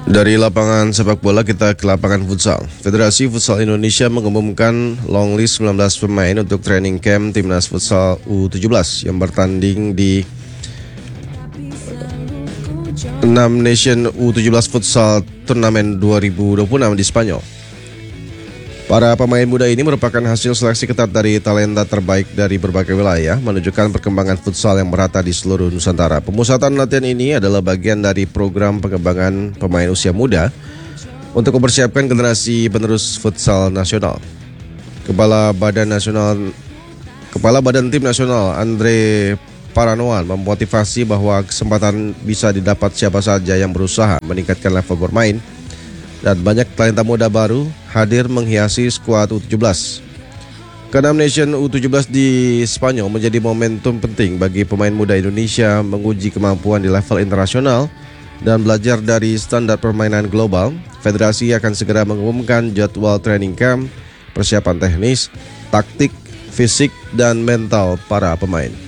Dari lapangan sepak bola kita ke lapangan futsal. Federasi Futsal Indonesia mengumumkan long list 19 pemain untuk training camp Timnas Futsal U17 yang bertanding di 6 Nation U17 Futsal Turnamen 2026 di Spanyol. Para pemain muda ini merupakan hasil seleksi ketat dari talenta terbaik dari berbagai wilayah, menunjukkan perkembangan futsal yang merata di seluruh Nusantara. Pemusatan latihan ini adalah bagian dari program pengembangan pemain usia muda untuk mempersiapkan generasi penerus futsal nasional. Kepala Badan Tim Nasional Andre Paranoan memotivasi bahwa kesempatan bisa didapat siapa saja yang berusaha meningkatkan level bermain, dan banyak talenta muda baru hadir menghiasi skuad U17. Ke-6 Nation U17 di Spanyol menjadi momentum penting bagi pemain muda Indonesia menguji kemampuan di level internasional dan belajar dari standar permainan global. Federasi akan segera mengumumkan jadwal training camp, persiapan teknis, taktik, fisik, dan mental para pemain.